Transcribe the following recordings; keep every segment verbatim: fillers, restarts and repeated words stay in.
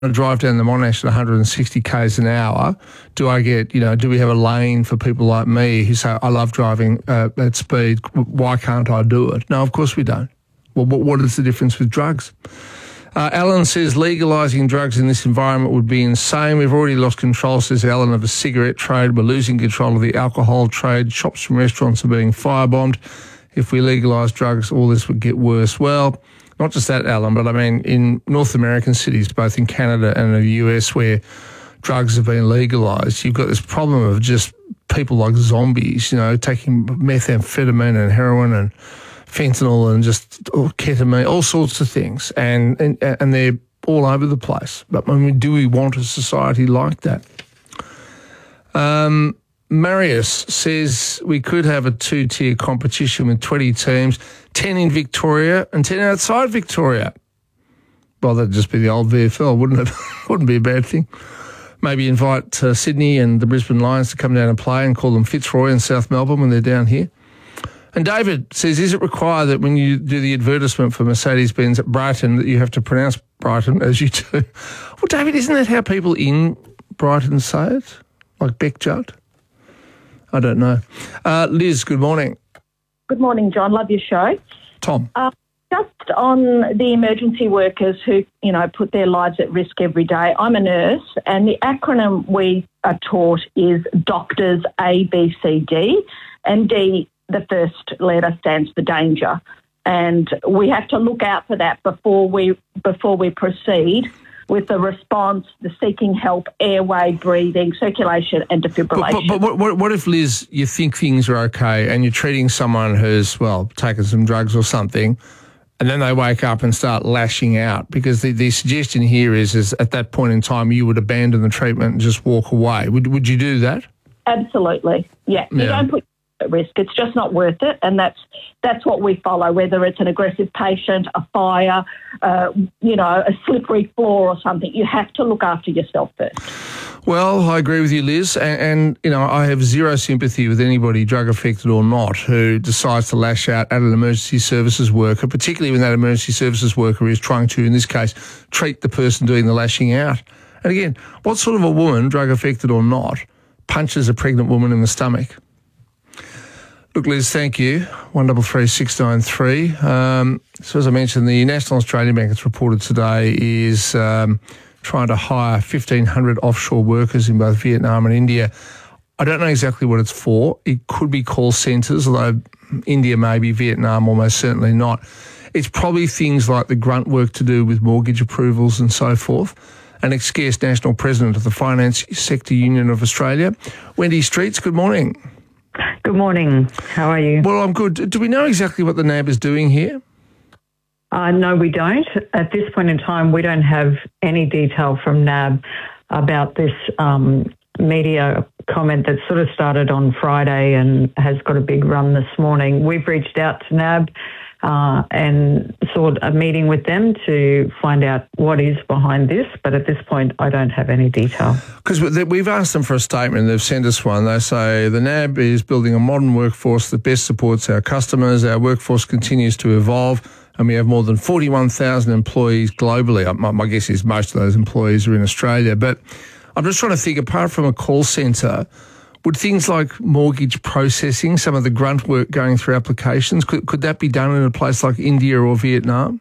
to drive down the Monash at one hundred sixty kays an hour, do I get, you know, do we have a lane for people like me who say, I love driving uh, at speed, why can't I do it? No, of course we don't. Well, what is the difference with drugs? Uh, Alan says legalising drugs in this environment would be insane. We've already lost control, says Alan, of the cigarette trade. We're losing control of the alcohol trade. Shops and restaurants are being firebombed. If we legalise drugs, all this would get worse. Well, not just that, Alan, but I mean in North American cities, both in Canada and the U S, where drugs have been legalised, you've got this problem of just people like zombies, you know, taking methamphetamine and heroin and fentanyl and just ketamine, all sorts of things, and, and and they're all over the place. But I mean, do we want a society like that? Um, Marius says we could have a two-tier competition with twenty teams, ten in Victoria and ten outside Victoria. Well, that'd just be the old V F L, wouldn't it? Wouldn't be a bad thing. Maybe invite uh, Sydney and the Brisbane Lions to come down and play and call them Fitzroy in South Melbourne when they're down here. And David says, is it required that when you do the advertisement for Mercedes-Benz at Brighton that you have to pronounce Brighton as you do? Well, David, isn't that how people in Brighton say it? Like Beck Judd? I don't know. Uh, Liz, good morning. Good morning, John. Love your show. Tom. Uh, just on the emergency workers who, you know, put their lives at risk every day. I'm a nurse, and the acronym we are taught is doctors A, B, C, D, and D, the first letter stands for danger. And we have to look out for that before we before we proceed with the response, the seeking help, airway, breathing, circulation and defibrillation. But, but, but what, what if, Liz, you think things are okay and you're treating someone who's, well, taken some drugs or something, and then they wake up and start lashing out? Because the, the suggestion here is, is at that point in time you would abandon the treatment and just walk away. Would would you do that? Absolutely, yeah. You yeah. don't put at risk. It's just not worth it, and that's that's what we follow, whether it's an aggressive patient, a fire, uh, you know, a slippery floor or something. You have to look after yourself first. Well, I agree with you, Liz, and, and you know, I have zero sympathy with anybody, drug affected or not, who decides to lash out at an emergency services worker, particularly when that emergency services worker is trying to, in this case, treat the person doing the lashing out. And again, what sort of a woman, drug affected or not, punches a pregnant woman in the stomach? Look, Liz, thank you. one double three six nine three. Um, so as I mentioned, the National Australia Bank, it's reported today, is um, trying to hire fifteen hundred offshore workers in both Vietnam and India. I don't know exactly what it's for. It could be call centres, although India may be, Vietnam almost certainly not. It's probably things like the grunt work to do with mortgage approvals and so forth. And Nick Scarce, National President of the Finance Sector Union of Australia. Wendy Streets, good morning. Good morning. How are you? Well, I'm good. Do we know exactly what the N A B is doing here? Uh, no, we don't. At this point in time, we don't have any detail from N A B about this um, media comment that sort of started on Friday and has got a big run this morning. We've reached out to N A B uh, and sought a meeting with them to find out what is behind this, but at this point I don't have any detail. Because we've asked them for a statement, they've sent us one. They say the N A B is building a modern workforce that best supports our customers. Our workforce continues to evolve and we have more than forty-one thousand employees globally. My, my guess is most of those employees are in Australia. But I'm just trying to think, apart from a call centre, would things like mortgage processing, some of the grunt work going through applications, could, could that be done in a place like India or Vietnam?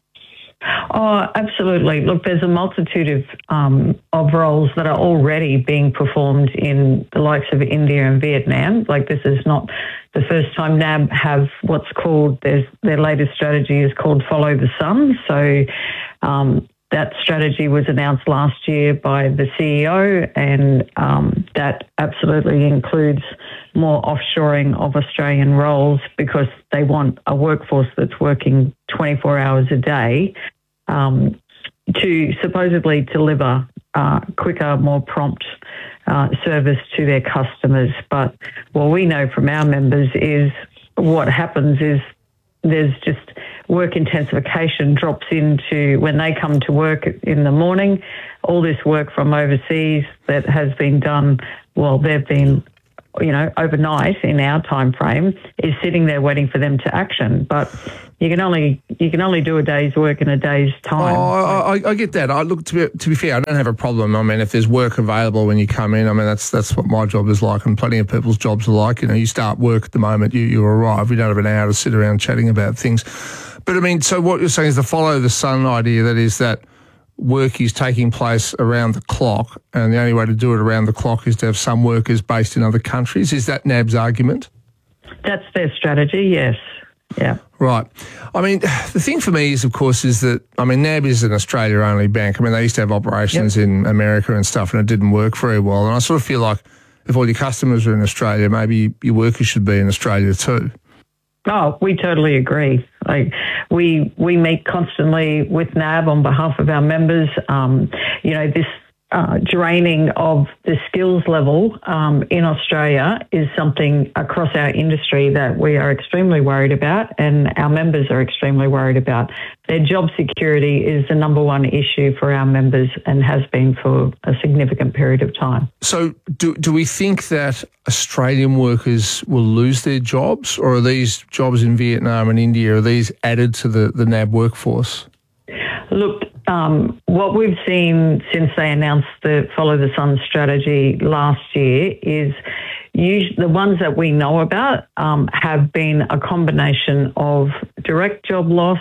Oh, absolutely. Look, there's a multitude of um, of roles that are already being performed in the likes of India and Vietnam. Like, this is not the first time N A B have what's called, their, their latest strategy is called Follow the Sun. So um, that strategy was announced last year by the C E O, and um, that absolutely includes more offshoring of Australian roles because they want a workforce that's working twenty-four hours a day um, to supposedly deliver uh, quicker, more prompt uh, service to their customers. But what we know from our members is what happens is there's just work intensification drops into when they come to work in the morning. All this work from overseas that has been done, well, they've been you know, overnight in our time frame, is sitting there waiting for them to action. But you can only you can only do a day's work in a day's time. Oh, I, I, I get that. I look to be, to be fair, I don't have a problem. I mean, if there's work available when you come in, I mean that's that's what my job is like, and plenty of people's jobs are like. You know, you start work at the moment you, you arrive. We don't have an hour to sit around chatting about things. But I mean, so what you're saying is the follow the sun idea. That is that work is taking place around the clock, and the only way to do it around the clock is to have some workers based in other countries. Is that N A B's argument? That's their strategy, yes. Yeah. Right. I mean, the thing for me is, of course, is that, I mean, N A B is an Australia-only bank. I mean, they used to have operations yep. in America and stuff, and it didn't work very well. And I sort of feel like if all your customers are in Australia, maybe your workers should be in Australia too. Oh, we totally agree. Like we we meet constantly with N A B on behalf of our members. Um, you know, this uh, draining of the skills level um, in Australia is something across our industry that we are extremely worried about, and our members are extremely worried about. Their job security is the number one issue for our members and has been for a significant period of time. So do, do we think that Australian workers will lose their jobs, or are these jobs in Vietnam and India, are these added to the, the N A B workforce? Look, um, what we've seen since they announced the Follow the Sun strategy last year is usually the ones that we know about um, have been a combination of direct job loss,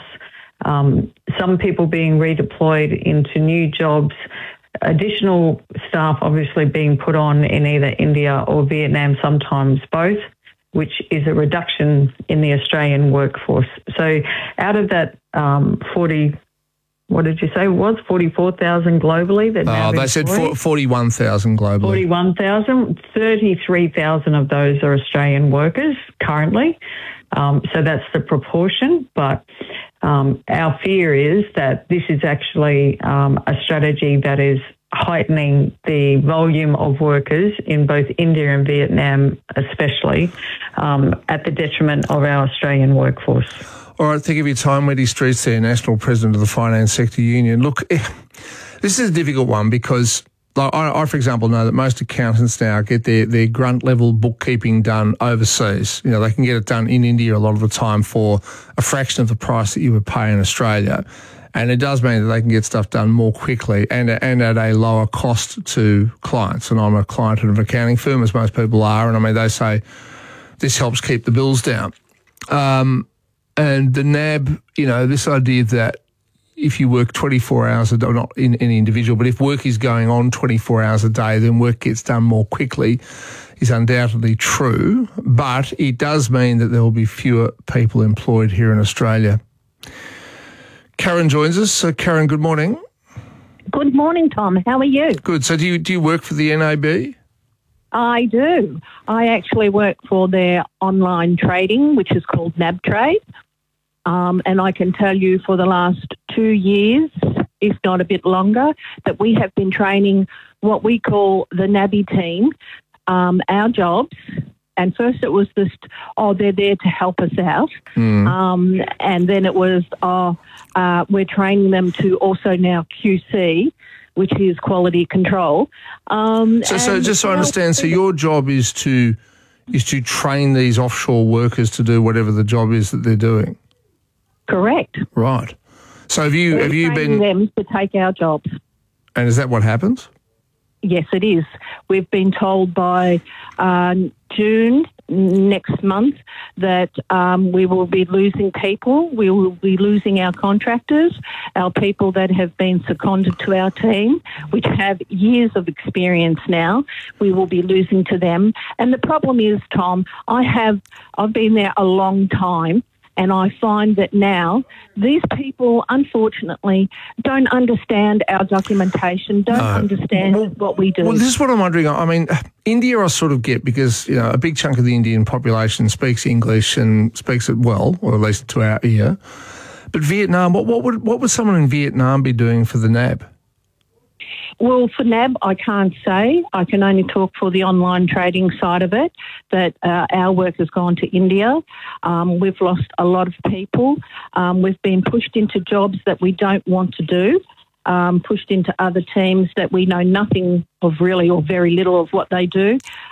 um, some people being redeployed into new jobs, additional staff obviously being put on in either India or Vietnam, sometimes both, which is a reduction in the Australian workforce. So out of that um, forty, what did you say it was, forty-four thousand globally? That now oh, they said forty-one thousand globally. forty-one thousand, thirty-three thousand of those are Australian workers currently. Um, so that's the proportion. But um, our fear is that this is actually um, a strategy that is heightening the volume of workers in both India and Vietnam, especially, um, at the detriment of our Australian workforce. All right, think of your time, Wendy Streets there, National President of the Finance Sector Union. Look, this is a difficult one because like, I, I, for example, know that most accountants now get their, their grunt-level bookkeeping done overseas. You know, they can get it done in India a lot of the time for a fraction of the price that you would pay in Australia. And it does mean that they can get stuff done more quickly and, and at a lower cost to clients. And I'm a client of an accounting firm, as most people are, and I mean, they say this helps keep the bills down. Um, and the N A B, you know, this idea that if you work twenty-four hours a day, not in any individual, but if work is going on twenty-four hours a day, then work gets done more quickly, is undoubtedly true. But it does mean that there will be fewer people employed here in Australia. Karen joins us. So, Karen, good morning. Good morning, Tom. How are you? Good. So do you do you work for the N A B? I do. I actually work for their online trading, which is called NabTrade. Um, and I can tell you for the last two years, if not a bit longer, that we have been training what we call the NABI team, um, our jobs. And first it was just, oh, they're there to help us out. Mm. Um, and then it was, oh, uh, we're training them to also now Q C, which is quality control. Um, so, so just so I understand, so your job is to is to train these offshore workers to do whatever the job is that they're doing? Correct. Right. So have you we're have you been them to take our jobs? And is that what happens? Yes, it is. We've been told by uh, June next month that um, we will be losing people. We will be losing our contractors, our people that have been seconded to our team, which have years of experience now. We will be losing to them. And the problem is, Tom, I have, I've been there a long time. And I find that now these people, unfortunately, don't understand our documentation, don't no. understand well, what we do. Well, this is what I'm wondering. I mean, India I sort of get because, you know, a big chunk of the Indian population speaks English and speaks it well, or at least to our ear. But Vietnam, what, what would what would someone in Vietnam be doing for the N A B? Well, for N A B, I can't say. I can only talk for the online trading side of it, that uh, our work has gone to India. Um, we've lost a lot of people. Um, we've been pushed into jobs that we don't want to do, um, pushed into other teams that we know nothing of really or very little of what they do.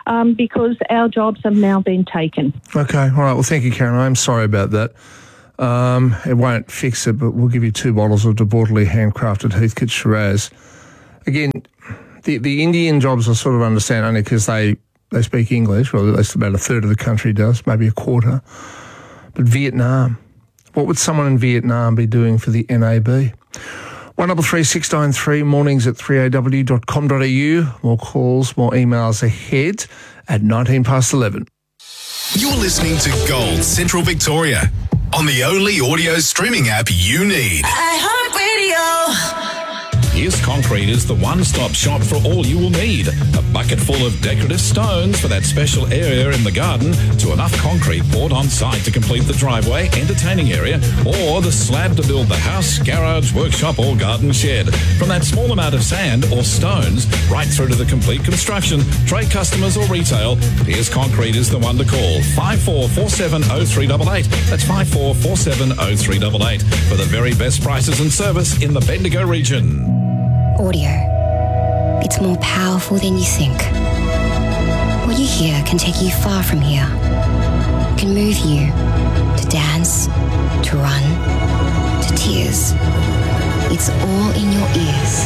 um, because our jobs have now been taken. Okay, all right. Well, thank you, Karen. I'm sorry about that. Um, it won't fix it, but we'll give you two bottles of debauchery handcrafted Heathcote Shiraz. Again, the, the Indian jobs I sort of understand only because they, they speak English, or at least about a third of the country does, maybe a quarter. But Vietnam, what would someone in Vietnam be doing for the N A B? one double three six nine three, mornings at three a w dot com dot a u. More calls, more emails ahead at nineteen past eleven. You're listening to Gold Central Victoria on the only audio streaming app you need. iHeartRadio. Here's Concrete is the one-stop shop for all you will need. A bucket full of decorative stones for that special area in the garden, to enough concrete poured on site to complete the driveway, entertaining area, or the slab to build the house, garage, workshop or garden shed. From that small amount of sand or stones right through to the complete construction, trade customers or retail, Here's Concrete is the one to call. five four four seven oh three eight eight. That's five four four seven oh three eight eight for the very best prices and service in the Bendigo region. Audio. It's more powerful than you think. What you hear can take you far from here. It can move you to dance, to run, to tears. It's all in your ears.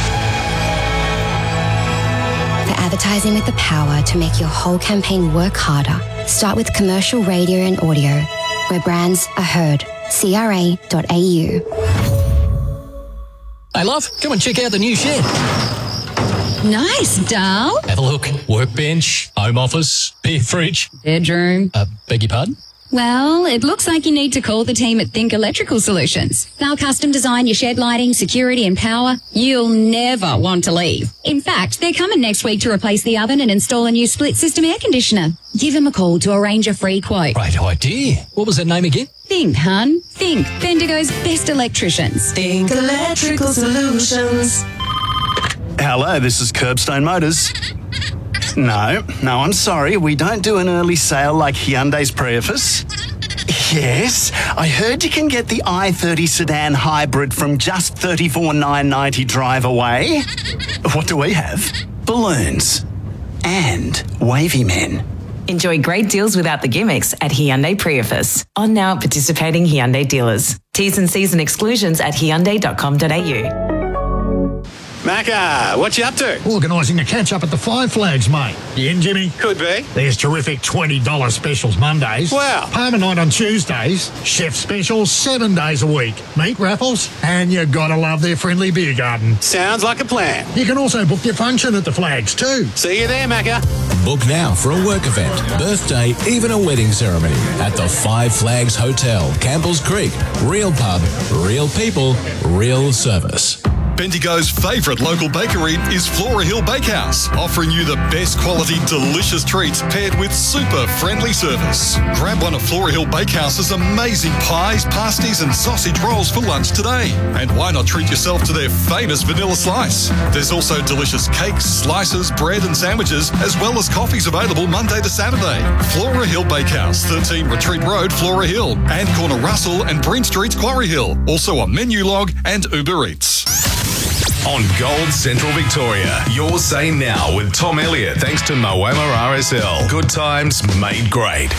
For advertising with the power to make your whole campaign work harder, start with commercial radio and audio, where brands are heard. C R A dot A U. Hey, love, come and check out the new shed. Nice, doll. Have a look. Workbench, home office, beer fridge. Bedroom. Uh, beg your pardon? Well, it looks like you need to call the team at Think Electrical Solutions. They'll custom design your shed lighting, security and power. You'll never want to leave. In fact, they're coming next week to replace the oven and install a new split system air conditioner. Give them a call to arrange a free quote. Great idea. What was that name again? Think, hun. Think. Bendigo's best electricians. Think Electrical Solutions. Hello, this is Curbstone Motors. No, no, I'm sorry. We don't do an early sale like Hyundai's Prius. Yes, I heard you can get the i thirty sedan hybrid from just thirty-four thousand nine hundred ninety drive away. What do we have? Balloons. And wavy men. Enjoy great deals without the gimmicks at Hyundai Prius. On now at participating Hyundai dealers. T's and C's and exclusions at hyundai dot com dot a u. Macca, what you up to? Organising a catch-up at the Five Flags, mate. You in, Jimmy? Could be. There's terrific twenty dollars specials Mondays. Wow. Parma night on Tuesdays. Chef specials seven days a week. Meat raffles. And you gotta love their friendly beer garden. Sounds like a plan. You can also book your function at the Flags too. See you there, Macca. Book now for a work event, birthday, even a wedding ceremony at the Five Flags Hotel, Campbell's Creek. Real pub, real people, real service. Bendigo's favourite local bakery is Flora Hill Bakehouse, offering you the best quality, delicious treats paired with super friendly service. Grab one of Flora Hill Bakehouse's amazing pies, pasties and sausage rolls for lunch today. And why not treat yourself to their famous vanilla slice? There's also delicious cakes, slices, bread and sandwiches, as well as coffees available Monday to Saturday. Flora Hill Bakehouse, thirteen Retreat Road, Flora Hill, and Corner Russell and Breen Street's Quarry Hill. Also on Menu Log and Uber Eats. On Gold Central Victoria, your say now with Tom Elliott, thanks to Moama R S L. Good times made great.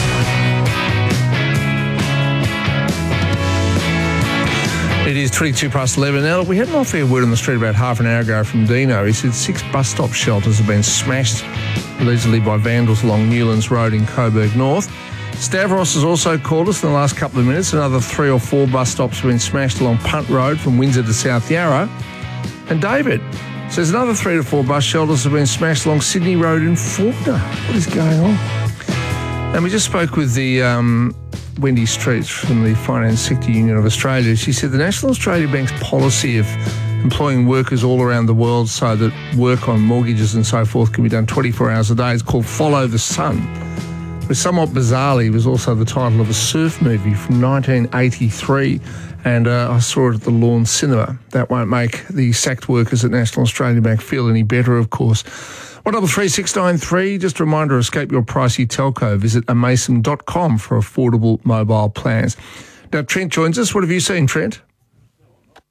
It is twenty-two past eleven. Now, we had an off-air word on the street about half an hour ago from Dino. He said six bus stop shelters have been smashed, allegedly by vandals along Newlands Road in Coburg North. Stavros has also called us in the last couple of minutes. Another three or four bus stops have been smashed along Punt Road from Windsor to South Yarra. And David says another three to four bus shelters have been smashed along Sydney Road in Faulkner. What is going on? And we just spoke with the um, Wendy Streets from the Finance Sector Union of Australia. She said the National Australia Bank's policy of employing workers all around the world so that work on mortgages and so forth can be done twenty-four hours a day is called Follow the Sun, which somewhat bizarrely was also the title of a surf movie from nineteen eighty-three. And uh, I saw it at the Lawn Cinema. That won't make the sacked workers at National Australia Bank feel any better, of course. one double three six nine three, just a reminder, escape your pricey telco. Visit a mason dot com for affordable mobile plans. Now, Trent joins us. What have you seen, Trent?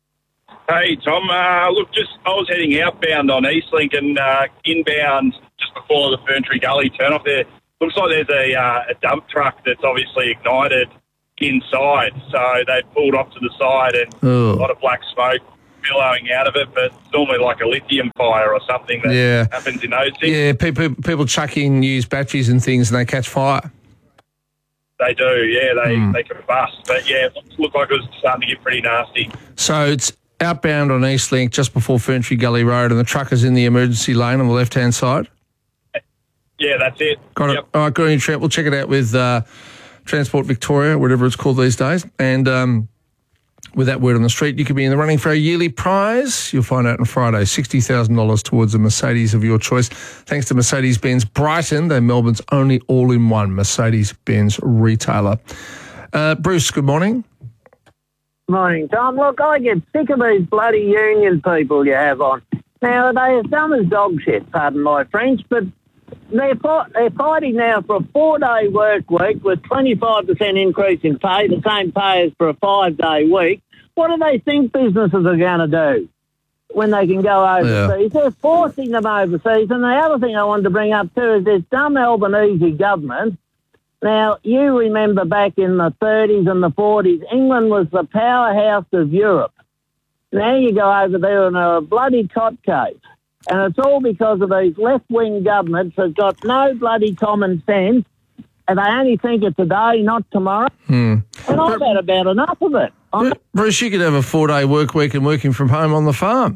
Hey, Tom. Uh, look, just I was heading outbound on Eastlink and uh, inbound, just just before the Ferntree Gully turn-off there. Looks like there's a, uh, a dump truck that's obviously ignited inside. So they pulled off to the side and Ugh. a lot of black smoke billowing out of it, but it's normally like a lithium fire or something that Yeah. happens in those things. Yeah, people people chuck in used batteries and things and they catch fire. They do, yeah, they, Hmm. they combust. But, yeah, it looked, looked like it was starting to get pretty nasty. So it's outbound on Eastlink just before Ferntree Gully Road and the truck is in the emergency lane on the left-hand side? Yeah, that's it. Got Yep. it. All right, good on you, Trent. We'll check it out with uh, Transport Victoria, whatever it's called these days. And um, with that word on the street, you could be in the running for a yearly prize. You'll find out on Friday, sixty thousand dollars towards a Mercedes of your choice. Thanks to Mercedes-Benz Brighton. They're Melbourne's only all-in-one Mercedes-Benz retailer. Uh, Bruce, good morning. Morning, Tom. Look, I get sick of these bloody union people you have on. Now, they are dumb as dog shit, pardon my French, but they're, fi- they're fighting now for a four-day work week with twenty-five percent increase in pay, the same pay as for a five-day week. What do they think businesses are going to do when they can go overseas? Yeah. They're forcing them overseas. And the other thing I wanted to bring up too is this dumb Albanese government. Now, you remember back in the thirties and the forties, England was the powerhouse of Europe. Now you go over there and they're a bloody tot case. And it's all because of these left-wing governments that got no bloody common sense, and they only think of today, not tomorrow. Hmm. And I've had about enough of it. I'm, Bruce, you could have a four-day work week and working from home on the farm.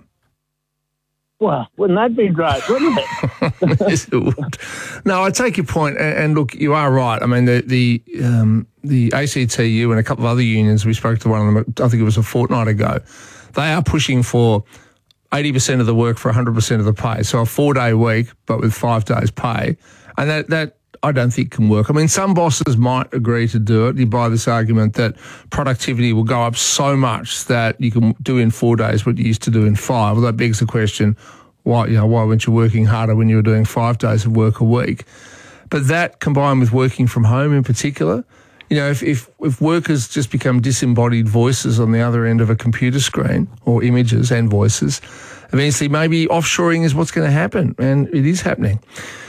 Well, wouldn't that be great, wouldn't it? Yes, it would. No, I take your point, and, and look, you are right. I mean, the the um, the A C T U and a couple of other unions, we spoke to one of them, I think it was a fortnight ago, they are pushing for eighty percent of the work for one hundred percent of the pay. So a four-day week, but with five days pay. And that, that I don't think can work. I mean, some bosses might agree to do it. You buy this argument that productivity will go up so much that you can do in four days what you used to do in five. Well, that begs the question, why, you know, why weren't you working harder when you were doing five days of work a week? But that combined with working from home in particular, you know, if, if, if workers just become disembodied voices on the other end of a computer screen, or images and voices, eventually maybe offshoring is what's going to happen, and it is happening.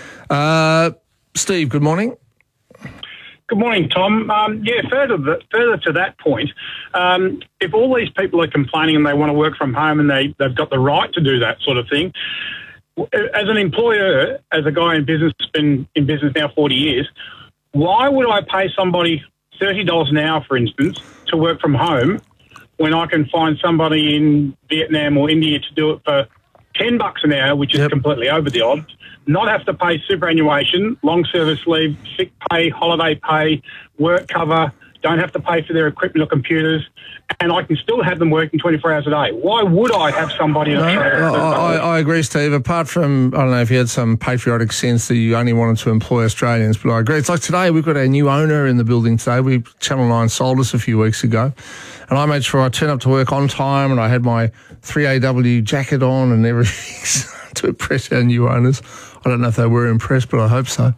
Uh, Steve, good morning. Good morning, Tom. Um, yeah, further th- further to that point, um, if all these people are complaining and they want to work from home and they, they've got the right to do that sort of thing, as an employer, as a guy in business, been in business now forty years, why would I pay somebody thirty dollars an hour, for instance, to work from home when I can find somebody in Vietnam or India to do it for ten bucks an hour, which is yep. completely over the odds, not have to pay superannuation, long service leave, sick pay, holiday pay, work cover, don't have to pay for their equipment or computers, and I can still have them working twenty-four hours a day. Why would I have somebody in no, Australia? I, I agree, Steve. Apart from, I don't know if you had some patriotic sense that you only wanted to employ Australians, but I agree. It's like today, we've got a new owner in the building today. We Channel nine sold us a few weeks ago, and I made sure I turned up to work on time and I had my three A W jacket on and everything to impress our new owners. I don't know if they were impressed, but I hope so.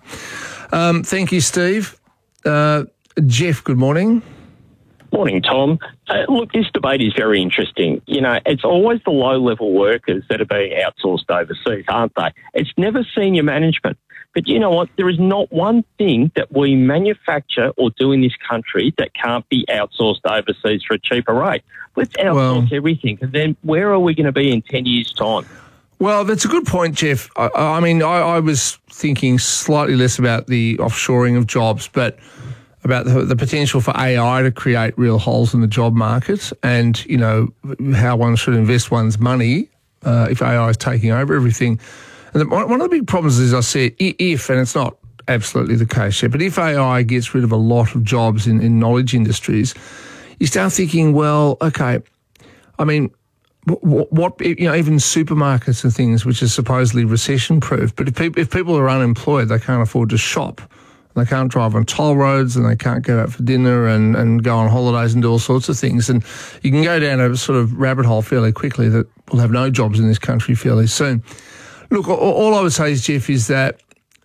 Um, thank you, Steve. Uh, Jeff, good morning. Morning, Tom. Uh, look, this debate is very interesting. You know, it's always the low-level workers that are being outsourced overseas, aren't they? It's never senior management. But you know what? There is not one thing that we manufacture or do in this country that can't be outsourced overseas for a cheaper rate. Let's outsource well, everything, and then where are we going to be in ten years' time? Well, that's a good point, Jeff. I, I mean, I, I was thinking slightly less about the offshoring of jobs, but about the, the potential for A I to create real holes in the job market, and, you know, how one should invest one's money uh, if A I is taking over everything. And the, one of the big problems is, I see, if, and it's not absolutely the case yet, but if A I gets rid of a lot of jobs in, in knowledge industries, you start thinking, well, okay, I mean, what, what you know, even supermarkets and things, which are supposedly recession-proof, but if people, if people are unemployed, they can't afford to shop. They can't drive on toll roads and they can't go out for dinner and, and go on holidays and do all sorts of things. And you can go down a sort of rabbit hole fairly quickly that we'll have no jobs in this country fairly soon. Look, all I would say is, Jeff, is that,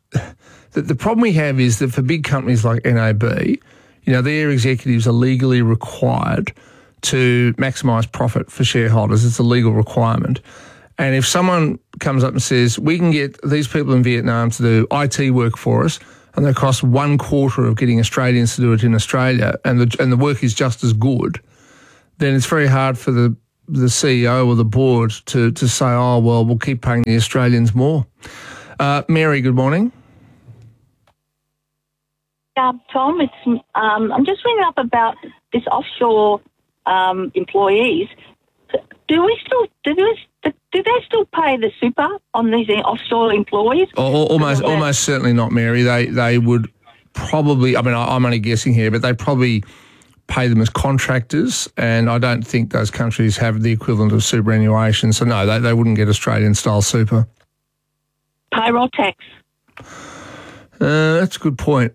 that the problem we have is that for big companies like N A B, you know, their executives are legally required to maximise profit for shareholders. It's a legal requirement. And if someone comes up and says, we can get these people in Vietnam to do I T work for us, and they cost one quarter of getting Australians to do it in Australia, and the and the work is just as good, then it's very hard for the, the C E O or the board to, to say, oh, well, we'll keep paying the Australians more. Uh, Mary, good morning. Uh, Tom, it's um, I'm just ringing up about this offshore um, employees. Do we still do we, do they still pay the super on these offshore employees? Oh, almost, almost certainly not, Mary. They they would probably. I mean, I, I'm only guessing here, but they probably pay them as contractors, and I don't think those countries have the equivalent of superannuation. So no, they they wouldn't get Australian style super. Payroll tax. Uh, that's a good point.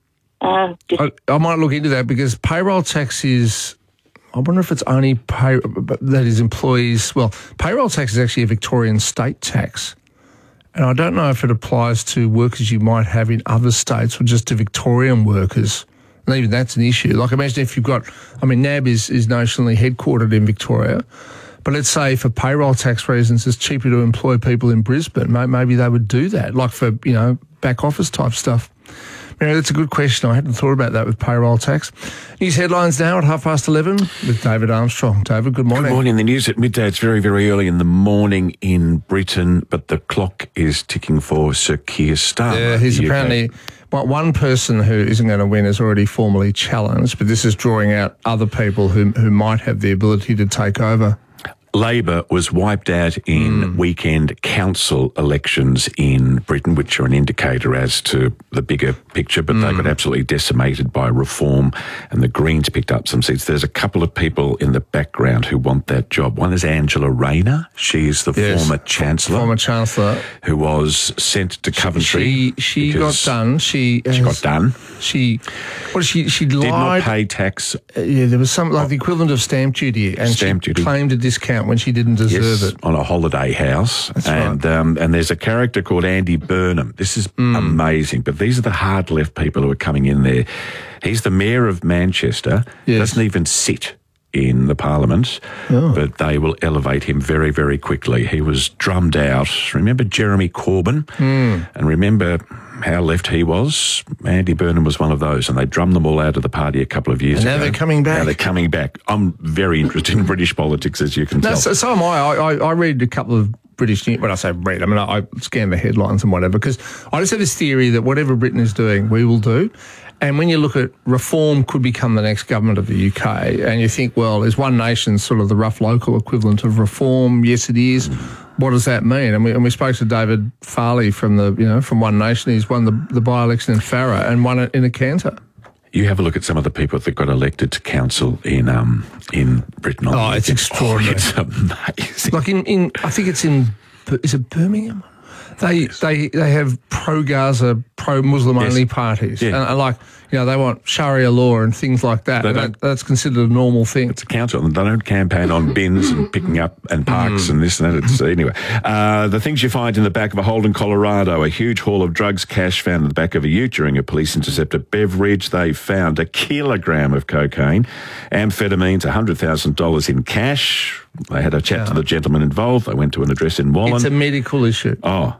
Uh, I, I might look into that because payroll tax is. I wonder if it's only pay, that is employees. Well, payroll tax is actually a Victorian state tax. And I don't know if it applies to workers you might have in other states or just to Victorian workers. And even that's an issue. Like imagine if you've got, I mean, N A B is, is nationally headquartered in Victoria. But let's say for payroll tax reasons, it's cheaper to employ people in Brisbane. Maybe they would do that, like for, you know, back office type stuff. Mary, that's a good question. I hadn't thought about that with payroll tax. News headlines now at half past eleven with David Armstrong. David, good morning. Good morning. The news at midday. It's very, very early in the morning in Britain, but the clock is ticking for Sir Keir Starmer. Yeah, he's apparently... Well, one person who isn't going to win is already formally challenged, but this is drawing out other people who who might have the ability to take over. Labor was wiped out in mm. weekend council elections in Britain, which are an indicator as to the bigger picture, but mm. they got absolutely decimated by reform, and the Greens picked up some seats. There's a couple of people in the background who want that job. One is Angela Rayner. She's the yes. former Chancellor. Former Chancellor. Who was sent to Coventry. She, she got done. She, she got done. She, what she, she lied. Did not pay tax. Uh, yeah, there was some, like the equivalent of stamp duty, and stamp she duty. claimed a discount when she didn't deserve yes, it. On a holiday house. That's and right. um, and there's a character called Andy Burnham. This is mm. amazing, but these are the hard left people who are coming in there. He's the mayor of Manchester. Yes. Doesn't even sit in the Parliament, oh. but they will elevate him very, very quickly. He was drummed out. Remember Jeremy Corbyn? Mm. And remember how left he was? Andy Burnham was one of those, and they drummed them all out of the party a couple of years and now ago. they're coming back. Now they're coming back. I'm very interested in British politics, as you can no, tell. So, so am I. I, I. I read a couple of British news. When I say read, I mean, I, I scan the headlines and whatever, because I just have this theory that whatever Britain is doing, we will do. And when you look at reform could become the next government of the U K, and you think, well, is One Nation sort of the rough local equivalent of reform? Yes, it is. What does that mean? And we, and we spoke to David Farley from the, you know, from One Nation. He's won the, the by-election in Farrer and won it in a canter. You have a look at some of the people that got elected to council in um in Britain. Oh, it's extraordinary. Oh, it's amazing. Like in, in, I think it's in, is it Birmingham? They yes. they they have pro-Gaza, pro-Muslim yes. only parties. Yeah. And, and like, you know, they want Sharia law and things like that. And that that's considered a normal thing. It's a council. They don't campaign on bins and picking up and parks mm. and this and that. It's, anyway, uh, the things you find in the back of a Holden, Colorado, a huge haul of drugs, cash found in the back of a ute during a police intercept at Beveridge. They found a kilogram of cocaine, amphetamines, one hundred thousand dollars in cash. They had a chat yeah. to the gentleman involved. They went to an address in Wallen. It's a medical issue. Oh.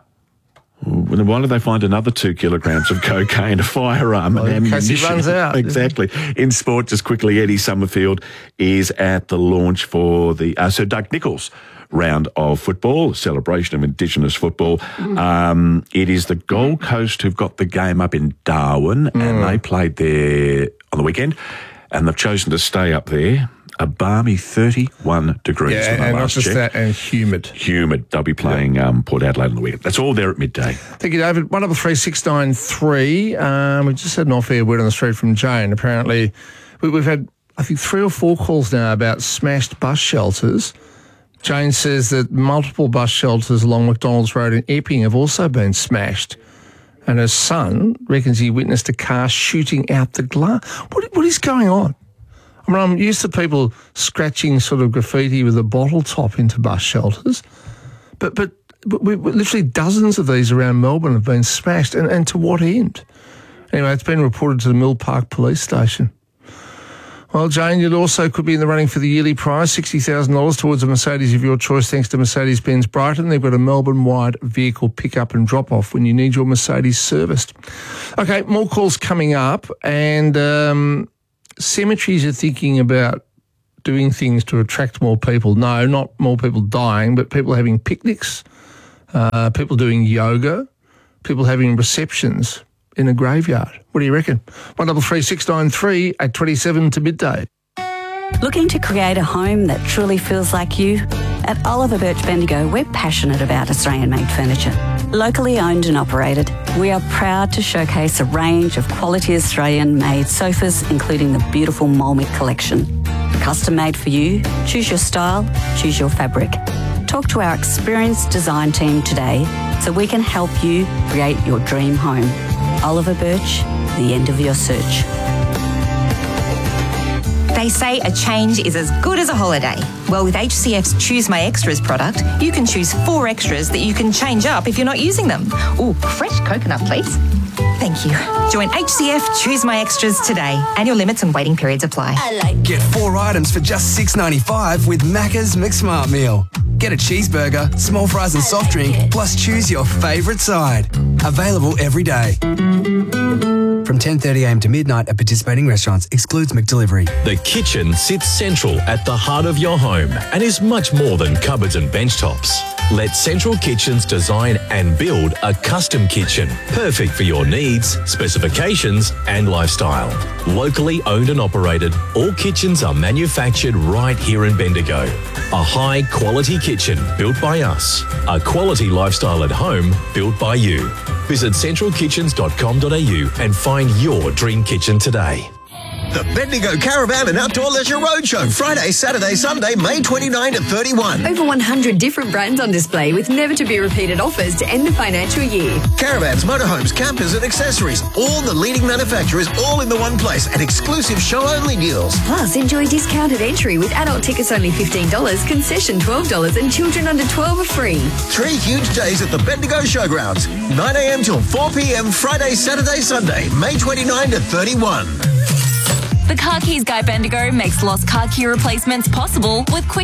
Well, why did they find another two kilograms of cocaine, a firearm, well, and ammunition? He runs out. Exactly. In sport, just quickly, Eddie Summerfield is at the launch for the uh, Sir Doug Nicholls round of football, celebration of Indigenous football. Mm. Um, it is the Gold Coast who've got the game up in Darwin, mm. and they played there on the weekend, and they've chosen to stay up there. A balmy thirty-one degrees. Yeah, when I and not last just checked. that, and humid. Humid. They'll be playing yeah. um, Port Adelaide on the weekend. That's all there at midday. Thank you, David. one double three six nine three. Um, we just had an off-air word on the street from Jane. Apparently, we, we've had, I think, three or four calls now about smashed bus shelters. Jane says that multiple bus shelters along McDonald's Road in Epping have also been smashed. And her son reckons he witnessed a car shooting out the glass. What, what is going on? I mean, I'm used to people scratching sort of graffiti with a bottle top into bus shelters, but but, but we, literally dozens of these around Melbourne have been smashed, and, and to what end? Anyway, it's been reported to the Mill Park Police Station. Well, Jane, you also could be in the running for the yearly prize, sixty thousand dollars towards a Mercedes of your choice, thanks to Mercedes-Benz Brighton. They've got a Melbourne-wide vehicle pick-up and drop-off when you need your Mercedes serviced. Okay, more calls coming up, and um, cemeteries are thinking about doing things to attract more people. No, not more people dying, but people having picnics, uh, people doing yoga, people having receptions in a graveyard. What do you reckon? one double three six nine three at twenty-seven to midday. Looking to create a home that truly feels like you? At Oliver Birch Bendigo, we're passionate about Australian-made furniture. Locally owned and operated, we are proud to showcase a range of quality Australian-made sofas, including the beautiful Molmick collection. Custom made for you, choose your style, choose your fabric. Talk to our experienced design team today so we can help you create your dream home. Oliver Birch, the end of your search. They say a change is as good as a holiday. Well, with H C F's Choose My Extras product, you can choose four extras that you can change up if you're not using them. Ooh, fresh coconut, please. Thank you. Join H C F Choose My Extras today. Annual limits and waiting periods apply. I like Get four items for just six dollars ninety-five with Macca's McSmart Meal. Get a cheeseburger, small fries and soft drink, plus choose your favourite side. Available every day. From ten thirty a m to midnight at participating restaurants. Excludes McDelivery. The kitchen sits central at the heart of your home and is much more than cupboards and benchtops. Let Central Kitchens design and build a custom kitchen, perfect for your needs, specifications and lifestyle. Locally owned and operated, all kitchens are manufactured right here in Bendigo. A high quality kitchen built by us. A quality lifestyle at home built by you. Visit central kitchens dot com dot a u and find your dream kitchen today. The Bendigo Caravan and Outdoor Leisure Roadshow, Friday, Saturday, Sunday, May twenty-ninth to thirty-first. Over one hundred different brands on display with never-to-be-repeated offers to end the financial year. Caravans, motorhomes, campers and accessories. All the leading manufacturers all in the one place and exclusive show-only deals. Plus, enjoy discounted entry with adult tickets only fifteen dollars, concession twelve dollars and children under twelve are free. Three huge days at the Bendigo Showgrounds. nine a m till four p m Friday, Saturday, Sunday, May twenty-ninth to thirty-first. The Car Keys Guy Bendigo makes lost car key replacements possible with quick